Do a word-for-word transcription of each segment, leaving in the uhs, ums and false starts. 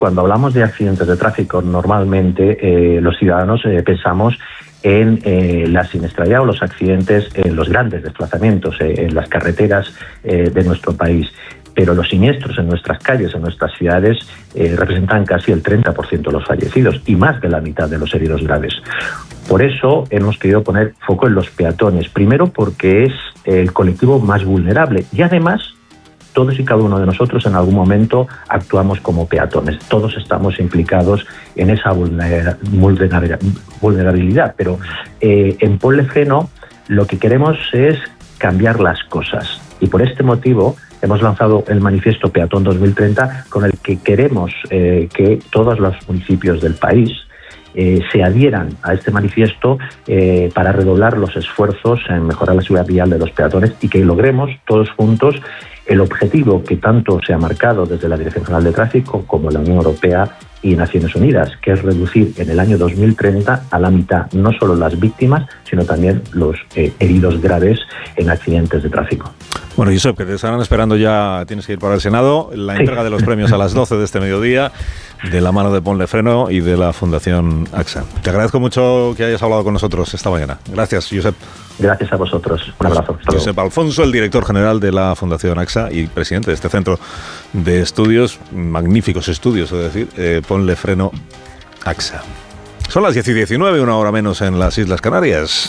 Cuando hablamos de accidentes de tráfico, normalmente eh, los ciudadanos eh, pensamos en eh, la siniestralidad o los accidentes en los grandes desplazamientos, eh, en las carreteras eh, de nuestro país. Pero los siniestros en nuestras calles, en nuestras ciudades, eh, representan casi el treinta por ciento de los fallecidos y más de la mitad de los heridos graves. Por eso hemos querido poner foco en los peatones. Primero porque es el colectivo más vulnerable y además todos y cada uno de nosotros en algún momento actuamos como peatones. Todos estamos implicados en esa vulnera- vulnera- vulnerabilidad. Pero eh, en Ponle Freno lo que queremos es cambiar las cosas. Y por este motivo hemos lanzado el Manifiesto Peatón dos mil treinta, con el que queremos eh, que todos los municipios del país eh, se adhieran a este manifiesto eh, para redoblar los esfuerzos en mejorar la seguridad vial de los peatones y que logremos todos juntos el objetivo que tanto se ha marcado desde la Dirección General de Tráfico como la Unión Europea y Naciones Unidas, que es reducir en el año dos mil treinta a la mitad no solo las víctimas, sino también los eh, heridos graves en accidentes de tráfico. Bueno, Josep, que te estarán esperando ya, tienes que ir para el Senado, la sí. entrega de los premios a las doce de este mediodía, de la mano de Ponle Freno y de la Fundación AXA. Te agradezco mucho que hayas hablado con nosotros esta mañana. Gracias, Josep. Gracias a vosotros. Un abrazo. Hasta Josep luego. Alfonso, el director general de la Fundación AXA y presidente de este centro de estudios, magníficos estudios, es decir, eh, Ponle Freno AXA. Son las diez y diecinueve, una hora menos en las Islas Canarias.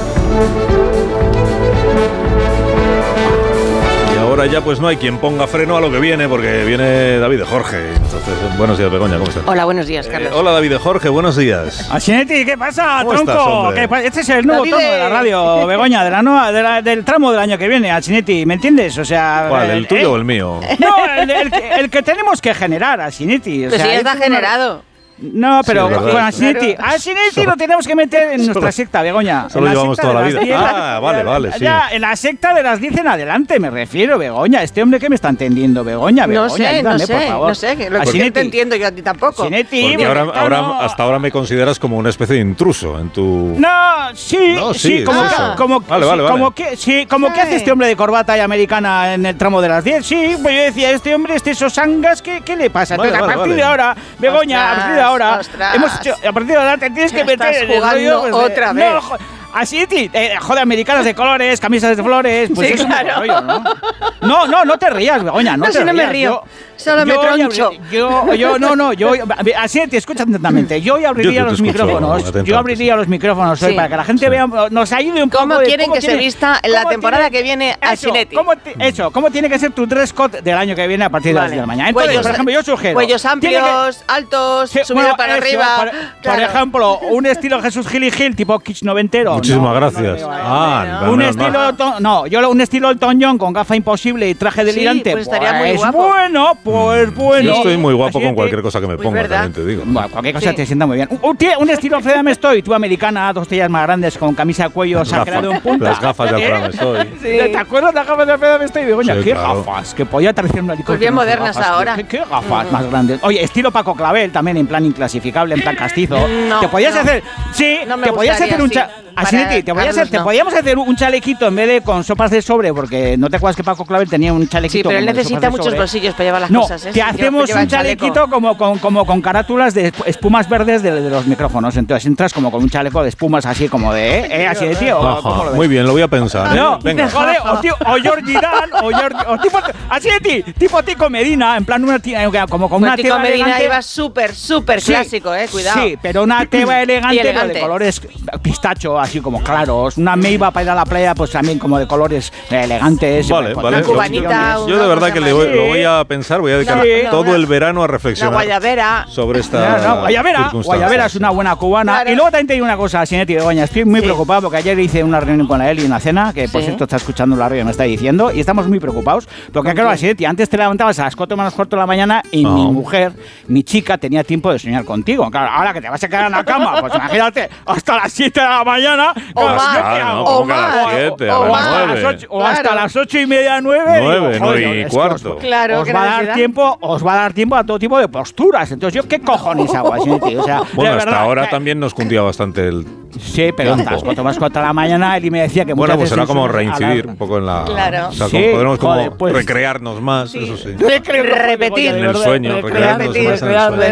Ahora ya pues no hay quien ponga freno a lo que viene, porque viene David de Jorge. Entonces, buenos días, Begoña, ¿cómo estás? Hola, buenos días, Carlos. Eh, hola, David de Jorge, buenos días. Asinetti, ¿qué pasa, ¿Cómo tronco? estás, ¿Qué, este es el nuevo David tono de la radio, Begoña, de la nueva, de la, del tramo del año que viene, Asinetti, ¿me entiendes? O sea, ¿cuál, el, el tuyo eh, o el mío? No, el, el, el, el que tenemos que generar, Asinetti. O pues sea, sí, ya está generado. Una... No, pero sí, con Asinetti, claro. Asinetti lo tenemos que meter en nuestra secta, Begoña. Solo llevamos toda la vida. diez, ah, vale, vale, sí. Ya, en la secta de las diez en adelante me refiero, Begoña. Este hombre que me está entendiendo, Begoña, Begoña, no sé, ayúdame, no sé, por favor. no sé, lo que te entiendo yo a ti tampoco. Asinetti, porque ahora, ahora, hasta ahora me consideras como una especie de intruso en tu... No, sí, no, sí, sí, como, es que, vale, como, vale, sí, vale. como que, sí, como sí. que hace este hombre de corbata y americana en el tramo de las diez. Sí, pues yo decía, este hombre, este sosangas, ¿qué, qué le pasa? Vale, Entonces, vale, a partir vale. de ahora, Begoña, ostras, a partir de ahora, ostras. hemos hecho, a partir de ahora te tienes que meter Estás en el rollo pues, otra de, vez. No, así, eh, joder, americanas de colores, camisas de flores, pues sí, es claro. un rollo, ¿no? No, no, no te rías, Begoña, no, no te si no rías. me río, yo, solo me yo, troncho. Yo, yo, no, no, yo, así te escucha atentamente. Yo hoy abriría yo te los escucho micrófonos, atentamente, yo abriría sí. los micrófonos hoy Sí. para que la gente Sí. vea, nos ayude un poco. ¿Cómo de quieren cómo que tiene, se vista en la cómo temporada tiene, que viene eso, Asinetti? ¿cómo te, eso, ¿cómo tiene que ser tu dress code del año que viene a partir de Vale. las diez de la mañana? Entonces, Cuellos, por ejemplo, yo sugiero. Cuellos amplios, que, altos, sí, subido bueno, para eso, arriba. Por, claro. por ejemplo, un estilo Jesús Gil y Gil, tipo kitsch noventero. Muchísimas no, gracias. No, no, no, ah, no, un menos estilo, mal. to, no, yo un estilo Elton John con gafa imposible y traje delirante. pues estaría pues muy guapo. Bueno, pues bueno. Yo estoy muy guapo Así con que- cualquier cosa que me Muy ponga, verdad. también te digo. Bueno, cualquier cosa Sí. te sienta muy bien. Un, un, tío- un estilo Fred Amestoy, tú americana, dos tallas más grandes, con camisa de cuello Las sacrado gafas, en punta. las gafas de ¿Eh? Alfredo Amestoy. Sí. ¿Te acuerdas de las gafas de Fred Amestoy? Begoña, Sí, qué claro. gafas, que podía aterrizar un helicóptero. Pues bien con esas modernas gafas, ahora. ¿Qué, qué gafas más grandes? Oye, estilo Paco Clavel, también en plan inclasificable, en plan castizo. No, te podías no. hacer, sí, No me te podías gustaría hacer un así. cha- así Para te, te, podías Carlos, hacer, te no. podíamos hacer un chalequito en vez de con sopas de sobre, porque no te acuerdas que Paco Clavel tenía un chalequito. Sí, pero él como de necesita sopas de muchos sobre. bolsillos para llevar las No, cosas. ¿eh? te hacemos Lleva un chaleco. chalequito como con, como con carátulas de esp- espumas verdes de, de los micrófonos. Entonces entras como con un chaleco de espumas así como de, ¿eh? ¿Eh? Así de tío. ¿o Ajá, cómo lo ves? muy bien, lo voy a pensar. ¿eh? No, Venga. joder, o, tío, o Georgie Dan, o, Georgie, o tipo, así de ti, tipo Tico Medina, en plan una tía, como con una Pues Tico teba Medina elegante. iba súper, súper Sí, clásico, eh, cuidado. Sí, pero una teba elegante, Y pero elegante. de colores pistacho, así como claros. Una meiva para ir a la playa, pues también como de colores elegantes. Vale, con vale. Una cubanita, Yo una de verdad cosa que más. le voy, Sí. lo voy a pensar, voy a dedicar No, no, todo no. el verano a Una reflexionar guayabera. sobre esta No, no, Guayabera, circunstancia. Guayabera es una buena cubana. Claro. Y luego también te digo una cosa, Sinetti Begoña, estoy muy Sí. preocupado porque ayer hice una reunión con la Eli, una cena, que por Sí. cierto está escuchando la radio y me está diciendo, y estamos muy preocupados, porque claro, Sinetti, antes te levantabas a las cuatro menos cuarto de la mañana y Ah. mi mujer, mi chica, tenía tiempo de soñar contigo. Claro, ahora que te vas a quedar en la cama, pues imagínate, hasta las siete de la mañana mañana. O claro, más, ¿yo qué Claro, hago? ¿no? ¿Cómo que a las o- siete? o A O, las más. a las nueve. ocho- o Claro. hasta las ocho y media, nueve. Nueve, digo, nueve joder, y es que cuarto. Os, Claro, os qué va a dar necesidad. tiempo, os va a dar tiempo a todo tipo de posturas. Entonces, ¿yo qué cojones hago así, tío? O sea, de Bueno, hasta verdad, ahora eh, también nos cundía bastante el... Sí, pero Tiempo. hasta cuanto más cuanto a la mañana, él me decía que Bueno, muchas pues veces será como a la- reincidir un poco en la... Claro. O sea, Sí, como podremos como joder, pues- recrearnos más, Sí. eso sí. Recreo, Repetir. de En el verdad, sueño, recrear, recrearnos más en el repetir, sueño.